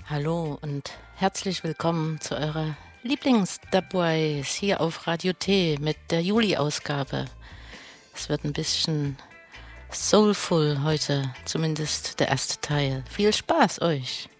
Hallo und herzlich willkommen zu eurer Lieblings-Dubwise hier auf Radio T mit der Juli-Ausgabe. Es wird ein bisschen soulful heute, zumindest der erste Teil. Viel Spaß euch!